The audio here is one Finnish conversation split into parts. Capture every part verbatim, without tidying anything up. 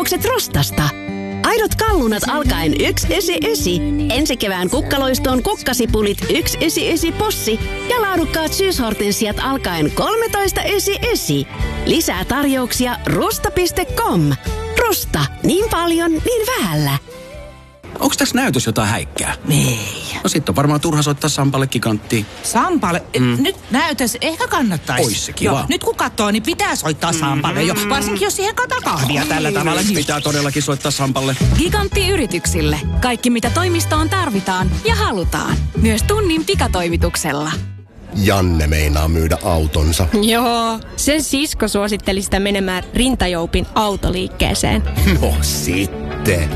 tarjoukset Rostasta. Aidot kallunat alkaen yksi ysi ysi. Ensi kevään kukkaloistoon kukkasipulit yksi ysi ysi possi ja laadukkaat syyshortensiat alkaen kolmetoista ysi ysi. Lisää tarjouksia rusta piste com. Rusta. Niin paljon, niin vähällä. Onko tässä näytös jotain häikkää? Ei. No sit on varmaan turha soittaa Sampalle Giganttiin. Sampalle? Mm. Nyt näytös ehkä kannattaisi. Ois se kiva. Joo, nyt kun katsoo, niin pitää soittaa Sampalle jo. Varsinkin jos siihen kataa kahvia tällä tavalla. Niin. Pitää todellakin soittaa Sampalle. Gigantti yrityksille. Kaikki mitä toimistoon tarvitaan ja halutaan. Myös tunnin pikatoimituksella. Janne meinaa myydä autonsa. Joo, sen sisko suositteli sitä menemään Rintajoupin autoliikkeeseen. No sitten.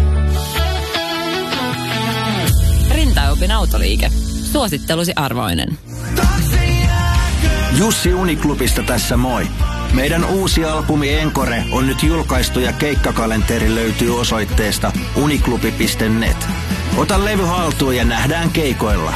Rintajoupin autoliike. Suosittelusi arvoinen. Jussi Uniklubista tässä moi. Meidän uusi albumi Encore on nyt julkaistu ja keikkakalenteri löytyy osoitteesta uniklubi piste net. Ota levy haltuun ja nähdään keikoilla.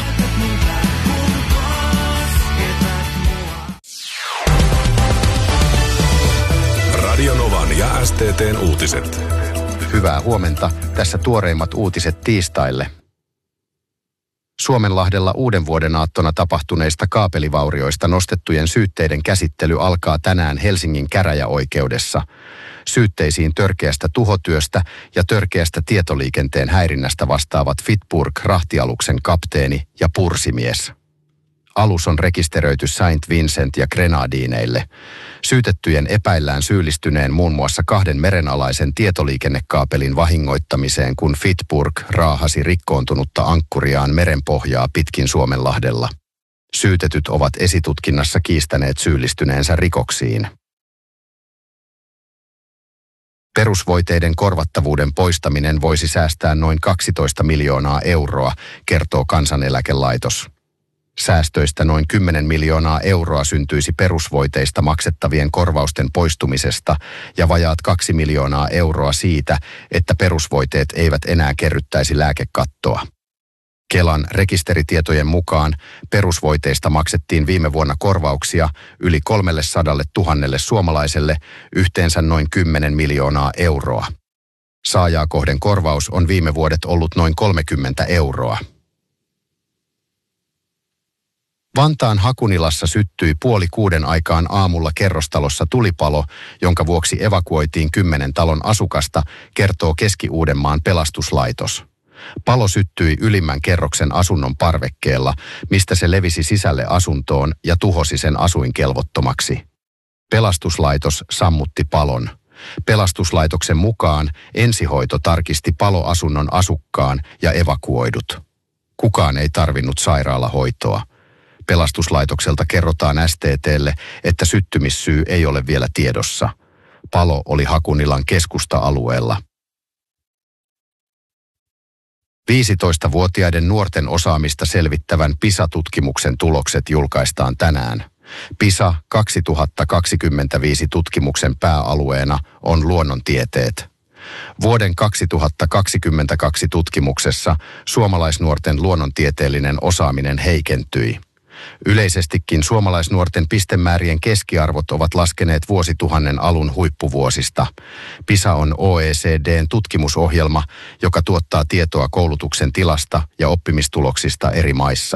Radio Novan ja S T T:n uutiset. Hyvää huomenta. Tässä tuoreimmat uutiset tiistaille. Suomenlahdella uuden vuoden aattona tapahtuneista kaapelivaurioista nostettujen syytteiden käsittely alkaa tänään Helsingin käräjäoikeudessa. Syytteisiin törkeästä tuhotyöstä ja törkeästä tietoliikenteen häirinnästä vastaavat Fitburg-rahtialuksen kapteeni ja pursimies. Alus on rekisteröity Saint Vincent ja Grenadineille. Syytettyjen epäillään syyllistyneen muun muassa kahden merenalaisen tietoliikennekaapelin vahingoittamiseen, kun Fitburg raahasi rikkoontunutta ankkuriaan merenpohjaa pitkin Suomenlahdella. Syytetyt ovat esitutkinnassa kiistäneet syyllistyneensä rikoksiin. Perusvoiteiden korvattavuuden poistaminen voisi säästää noin kaksitoista miljoonaa euroa, kertoo Kansaneläkelaitos. Säästöistä noin kymmenen miljoonaa euroa syntyisi perusvoiteista maksettavien korvausten poistumisesta ja vajaat kaksi miljoonaa euroa siitä, että perusvoiteet eivät enää kerryttäisi lääkekattoa. Kelan rekisteritietojen mukaan perusvoiteista maksettiin viime vuonna korvauksia yli kolmesataatuhatta suomalaiselle yhteensä noin kymmenen miljoonaa euroa. Saajaa kohden korvaus on viime vuodet ollut noin kolmekymmentä euroa. Vantaan Hakunilassa syttyi puoli kuuden aikaan aamulla kerrostalossa tulipalo, jonka vuoksi evakuoitiin kymmenen talon asukasta, kertoo Keski-Uudenmaan pelastuslaitos. Palo syttyi ylimmän kerroksen asunnon parvekkeella, mistä se levisi sisälle asuntoon ja tuhosi sen asuinkelvottomaksi. Pelastuslaitos sammutti palon. Pelastuslaitoksen mukaan ensihoito tarkisti paloasunnon asukkaan ja evakuoidut. Kukaan ei tarvinnut sairaalahoitoa. Pelastuslaitokselta kerrotaan S T T:lle, että syttymissyy ei ole vielä tiedossa. Palo oli Hakunilan keskusta-alueella. viisitoistavuotiaiden nuorten osaamista selvittävän PISA-tutkimuksen tulokset julkaistaan tänään. PISA kaksituhattakaksikymmentäviisi tutkimuksen pääalueena on luonnontieteet. Vuoden kaksituhattakaksikymmentäkaksi tutkimuksessa suomalaisnuorten luonnontieteellinen osaaminen heikentyi. Yleisestikin suomalaisnuorten pistemäärien keskiarvot ovat laskeneet vuosituhannen alun huippuvuosista. PISA on O E C D:n tutkimusohjelma, joka tuottaa tietoa koulutuksen tilasta ja oppimistuloksista eri maissa.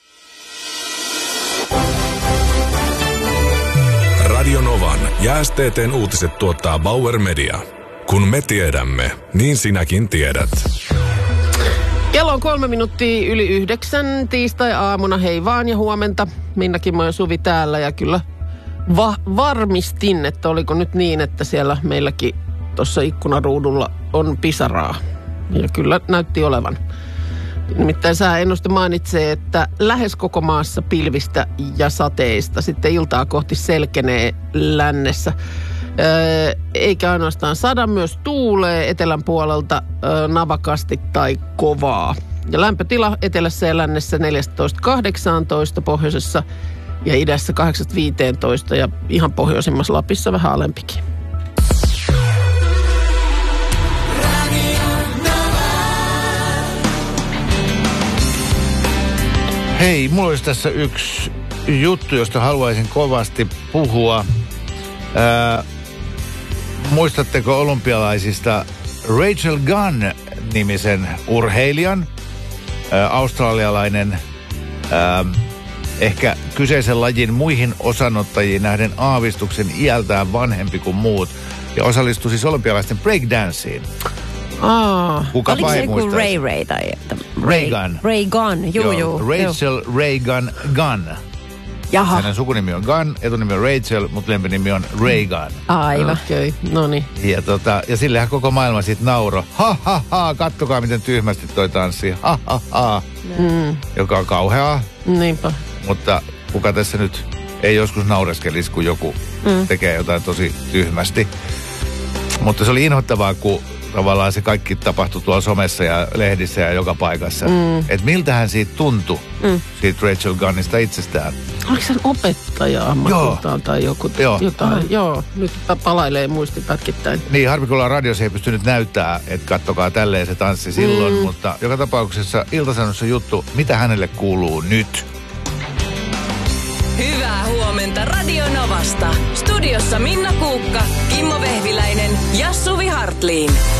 Radio Novan ja S T T:n uutiset tuottaa Bauer Media. Kun me tiedämme, niin sinäkin tiedät. Kello on kolme minuuttia yli yhdeksän tiistai-aamuna. Hei vaan ja huomenta. Minna Kimmo ja Suvi täällä ja kyllä va- varmistin, että oliko nyt niin, että siellä meilläkin tuossa ikkunaruudulla on pisaraa. Ja kyllä näytti olevan. Nimittäin sääennuste mainitsee, että lähes koko maassa pilvistä ja sateista. Sitten iltaa kohti selkenee lännessä. Öö, eikä ainoastaan sada, myös tuulee etelän puolelta öö, navakasti tai kovaa. Ja lämpötila etelässä ja lännessä neljätoista kahdeksantoista, pohjoisessa ja idässä kahdeksan viisitoista ja ihan pohjoisimmassa Lapissa vähän alempikin. Hei, mulla olisi tässä yksi juttu, josta haluaisin kovasti puhua. Ää, muistatteko olympialaisista Rachel Gunn-nimisen urheilijan, ä, australialainen, ä, ehkä kyseisen lajin muihin osanottajiin nähden aavistuksen iältään vanhempi kuin muut, ja osallistui siis olympialaisten breakdanceen. Aa. Kukapa ei Oliko se muistaisi. joku Ray Ray tai... Ray Gunn. Ray Gunn, juu juu. Rachel Ray Gunn Gunn. Jaha. Hänen sukunimi on Gunn, etunimi on Rachel, mutta lempinimi on Ray Gunn. Aivan. Okei, okay. No niin. Ja, tota, ja sillehän koko maailma siitä nauro. Ha ha ha, kattokaa miten tyhmästi toi tanssii. Ha ha ha. Mm. Joka on kauheaa. Niinpä. Mutta kuka tässä nyt ei joskus naureskelisi, kun joku mm. tekee jotain tosi tyhmästi. Mutta se oli inhottavaa, kun tavallaan se kaikki tapahtui tuolla somessa ja lehdissä ja joka paikassa. Mm. Että miltähän siitä tuntui, mm. siitä Rachel Gunnista itsestään. Oliko hän opettaja ammatiltaan tai joku, Joo. jotain? Mm. Joo, nyt palailee muisti pätkittäin. Niin, harmi kun radiossa ei pystynyt näyttää, että kattokaa tälleen se tanssi silloin, mm. mutta joka tapauksessa Ilta-Sanoissa juttu, mitä hänelle kuuluu nyt. Hyvää huomenta Radio Novasta. Studiossa Minna Kuukka, Kimmo Vehviläinen ja Suvi Hartliin.